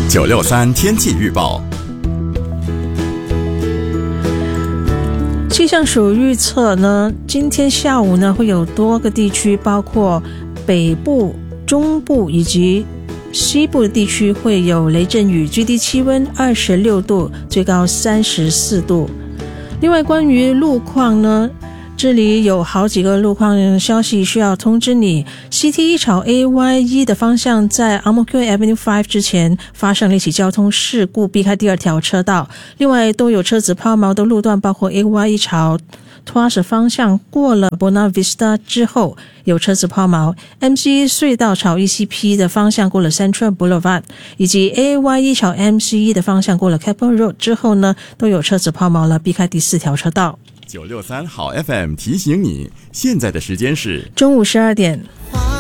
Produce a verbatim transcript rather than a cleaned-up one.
九六三天气预报。 气象署预测呢，今天下午呢会有多个地区，包括北部、中部以及西部的地区会有雷阵雨，最低气温二十六度，最高三十四度。另外，关于路况呢，这里有好几个路况消息需要通知你。 C T 一朝 A Y 一 的方向在 Ang Mo Kio Avenue 五之前发生了一起交通事故，避开第二条车道。另外都有车子抛锚的路段，包括 A Y 一朝 Tuas 方向过了 Buona Vista 之后有车子抛锚， M C E 隧道朝 E C P 的方向过了 Central Boulevard， 以及 A Y 一朝 M C E 的方向过了 Keppel Road 之后呢，都有车子抛锚了，避开第四条车道。 九六三好 F M 提醒你，现在的时间是中午十二点。